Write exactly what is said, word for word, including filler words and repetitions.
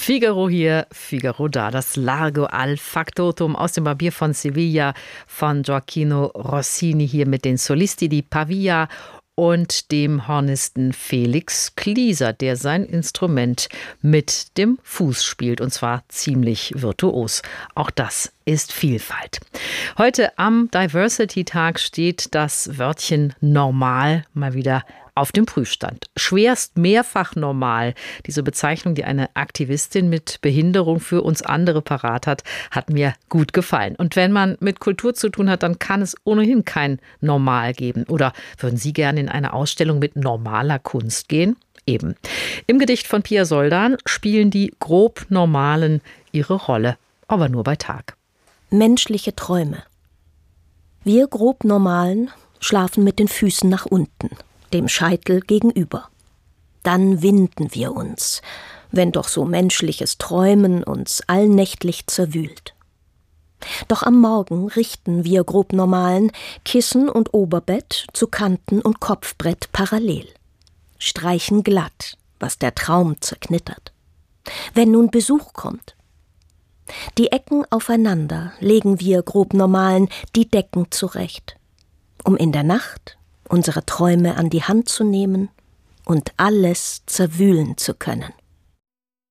Figaro hier, Figaro da, das Largo al Factotum aus dem Barbier von Sevilla von Gioacchino Rossini hier mit den Solisti di Pavia und dem Hornisten Felix Klieser, der sein Instrument mit dem Fuß spielt, und zwar ziemlich virtuos. Auch das ist Vielfalt. Heute am Diversity-Tag steht das Wörtchen normal mal wieder auf dem Prüfstand. Schwerst mehrfach normal. Diese Bezeichnung, die eine Aktivistin mit Behinderung für uns andere parat hat, hat mir gut gefallen. Und wenn man mit Kultur zu tun hat, dann kann es ohnehin kein Normal geben. Oder würden Sie gerne in eine Ausstellung mit normaler Kunst gehen? Eben. Im Gedicht von Pia Soldan spielen die grob Normalen ihre Rolle, aber nur bei Tag. Menschliche Träume. Wir grob Normalen schlafen mit den Füßen nach unten, dem Scheitel gegenüber. Dann winden wir uns, wenn doch so menschliches Träumen uns allnächtlich zerwühlt. Doch am Morgen richten wir Grobnormalen Kissen und Oberbett zu Kanten und Kopfbrett parallel, streichen glatt, was der Traum zerknittert. Wenn nun Besuch kommt, die Ecken aufeinander legen wir Grobnormalen die Decken zurecht, um in der Nacht unsere Träume an die Hand zu nehmen und alles zerwühlen zu können.